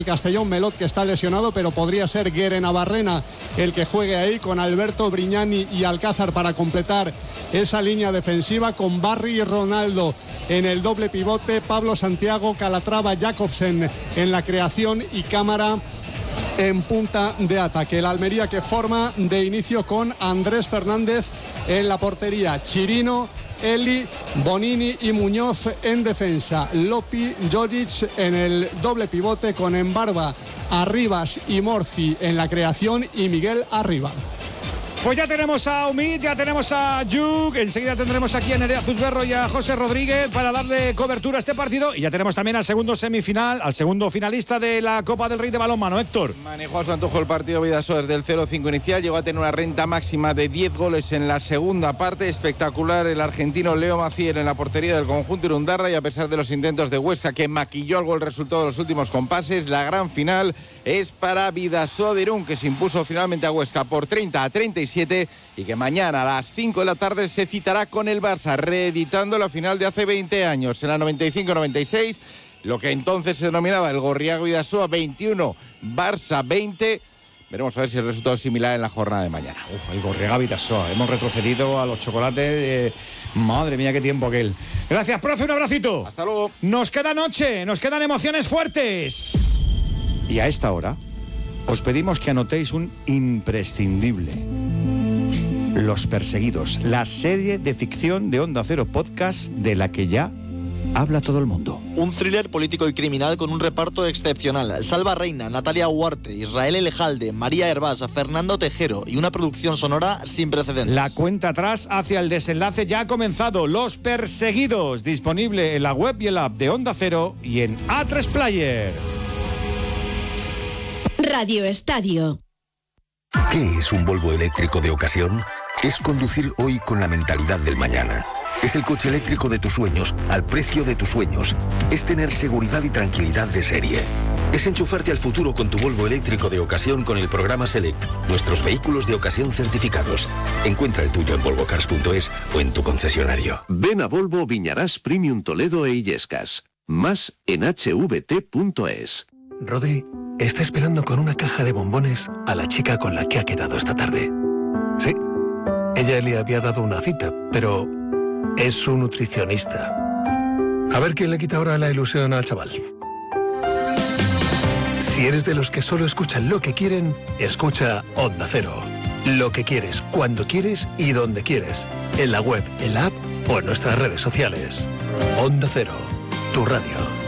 Castellón, Melot, que está lesionado, pero podría ser Guerenabarrena el que juegue ahí, con Alberto, Brignani y Alcázar para completar esa línea defensiva, con Barry y Ronaldo en el doble pivote, Pablo Santiago, Calatrava, Jacobsen en la creación y Cámara en punta de ataque. El Almería que forma de inicio con Andrés Fernández en la portería, Chirino, Eli, Bonini y Muñoz en defensa, Lopi, Jojic en el doble pivote, con Embarba, Arribas y Morci en la creación y Miguel arriba. Pues ya tenemos a Umid, ya tenemos a Yuk, enseguida tendremos aquí a Nerea Zuzberro y a José Rodríguez para darle cobertura a este partido, y ya tenemos también al segundo finalista de la Copa del Rey de balonmano, Héctor. Manejó a su antojo el partido Vidasoa desde el 0-5 inicial, llegó a tener una renta máxima de 10 goles en la segunda parte, espectacular el argentino Leo Macier en la portería del conjunto irundarra, y a pesar de los intentos de Huesca, que maquilló algo el resultado de los últimos compases, la gran final es para Vidasoa de Irún, que se impuso finalmente a Huesca por 30-37, y que mañana a las 5 de la tarde se citará con el Barça, reeditando la final de hace 20 años, en la 95-96, lo que entonces se denominaba el Gorriaga Vidasoa 21, Barça 20. Veremos a ver si el resultado es similar en la jornada de mañana. El Gorriaga Vidasoa, hemos retrocedido a los chocolates, madre mía, qué tiempo aquel. Gracias, profe, un abracito. Hasta luego. Nos queda noche, nos quedan emociones fuertes. Y a esta hora os pedimos que anotéis un imprescindible: Los Perseguidos, la serie de ficción de Onda Cero Podcast de la que ya habla todo el mundo. Un thriller político y criminal con un reparto excepcional. Salva Reina, Natalia Huarte, Israel Elejalde, María Hervás, Fernando Tejero, y una producción sonora sin precedentes. La cuenta atrás hacia el desenlace ya ha comenzado. Los Perseguidos, disponible en la web y el app de Onda Cero y en A3 Player. Radio Estadio. ¿Qué es un Volvo eléctrico de ocasión? Es conducir hoy con la mentalidad del mañana. Es el coche eléctrico de tus sueños, al precio de tus sueños. Es tener seguridad y tranquilidad de serie. Es enchufarte al futuro con tu Volvo eléctrico de ocasión con el programa Select, nuestros vehículos de ocasión certificados. Encuentra el tuyo en volvocars.es o en tu concesionario. Ven a Volvo Viñarás Premium Toledo e Illescas. Más en hvt.es. Rodri está esperando con una caja de bombones a la chica con la que ha quedado esta tarde. Sí, ella le había dado una cita, pero es su nutricionista. A ver quién le quita ahora la ilusión al chaval. Si eres de los que solo escuchan lo que quieren, escucha Onda Cero. Lo que quieres, cuando quieres y donde quieres. En la web, en la app o en nuestras redes sociales. Onda Cero, tu radio.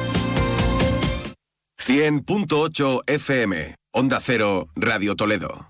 100.8 FM, Onda Cero, Radio Toledo.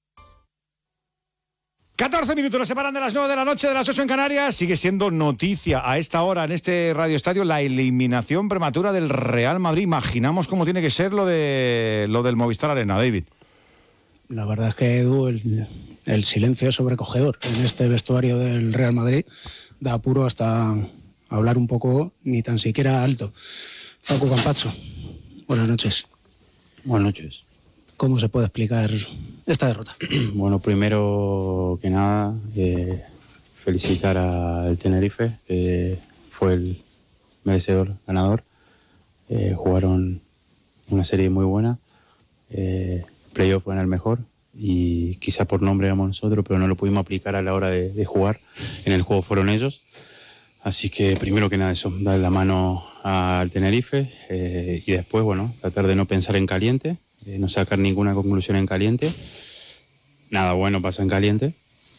14 minutos nos separan de las 9 de la noche, de las 8 en Canarias. Sigue siendo noticia a esta hora en este Radio Estadio la eliminación prematura del Real Madrid. Imaginamos cómo tiene que ser lo del Movistar Arena, David. La verdad es que, Edu, el silencio es sobrecogedor en este vestuario del Real Madrid. Da apuro hasta hablar un poco, ni tan siquiera alto. Facu Campazzo, buenas noches. Buenas noches. ¿Cómo se puede explicar esta derrota? Bueno, primero que nada, felicitar al Tenerife, que fue el merecedor ganador. Jugaron una serie muy buena. Playoff fue en el mejor y quizá por nombre éramos nosotros, pero no lo pudimos aplicar a la hora de jugar. En el juego fueron ellos. Así que primero que nada eso, dar la mano al Tenerife y después, bueno, tratar de no pensar en caliente, no sacar ninguna conclusión en caliente. Nada bueno pasa en caliente.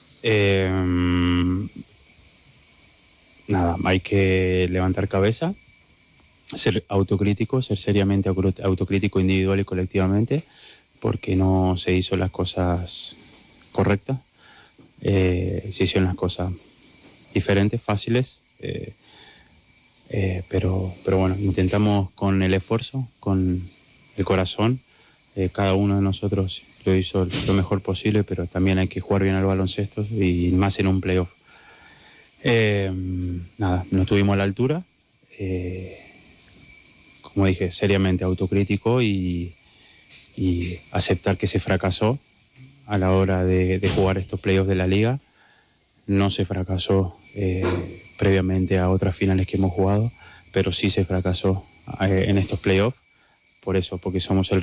Nada, hay que levantar cabeza, ser autocrítico, ser seriamente autocrítico individual y colectivamente, porque no se hizo las cosas correctas, se hicieron las cosas diferentes, fáciles, pero bueno, intentamos con el esfuerzo, con el corazón, cada uno de nosotros lo hizo lo mejor posible, pero también hay que jugar bien al baloncesto y más en un playoff. Nada, no estuvimos a la altura, como dije, seriamente autocrítico y aceptar que se fracasó a la hora de jugar estos playoffs de la liga. No se fracasó previamente a otras finales que hemos jugado, pero sí se fracasó en estos playoffs por eso, porque somos el